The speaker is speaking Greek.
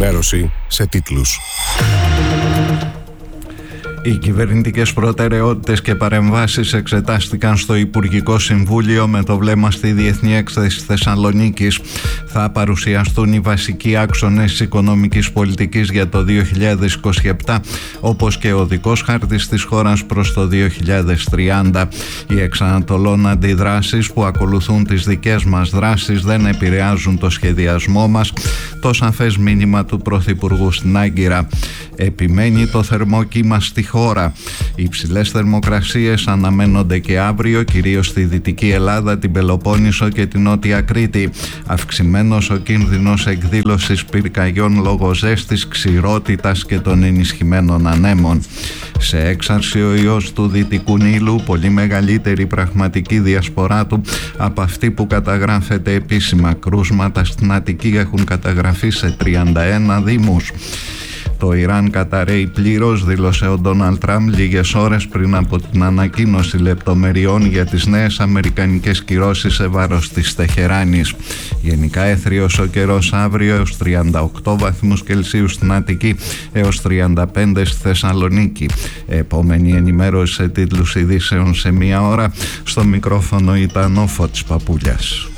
ενημέρωση σε τίτλους. Οι κυβερνητικές προτεραιότητες και παρεμβάσεις εξετάστηκαν στο Υπουργικό Συμβούλιο με το βλέμμα στη Διεθνή Έκθεση Θεσσαλονίκης. Θα παρουσιαστούν οι βασικοί άξονες της οικονομικής πολιτικής για το 2027, όπως και ο οδικός χάρτης της χώρας προς το 2030. Οι εξανατολών αντιδράσεις που ακολουθούν τις δικές μας δράσεις δεν επηρεάζουν το σχεδιασμό μας, το σαφές μήνυμα του Πρωθυπουργού στην Άγκυρα. Επιμένει το θερμό κύμα στη χώρα. Οι υψηλές θερμοκρασίες αναμένονται και αύριο, κυρίως στη Δυτική Ελλάδα, την Πελοπόννησο και την Νότια Κρήτη. Αυξημένος ο κίνδυνος εκδήλωσης πυρκαγιών λόγω ζέστης, ξηρότητας και των ενισχυμένων ανέμων. Σε έξαρση ο ιός του Δυτικού Νείλου, πολύ μεγαλύτερη πραγματική διασπορά του από αυτή που καταγράφεται επίσημα. Κρούσματα στην Αττική έχουν καταγραφεί σε 31 δήμους. Το Ιράν καταρρέει πλήρως, δήλωσε ο Ντόναλντ Τραμπ λίγες ώρες πριν από την ανακοίνωση λεπτομεριών για τις νέες αμερικανικές κυρώσεις σε βάρος της Τεχεράνης. Γενικά έθριος ο καιρός αύριο έως 38 βαθμούς Κελσίου στην Αττική, έως 35 στη Θεσσαλονίκη. Επόμενη ενημέρωση σε τίτλους ειδήσεων σε μία ώρα. Στο μικρόφωνο ήταν ο Φώτης Παπούλιας.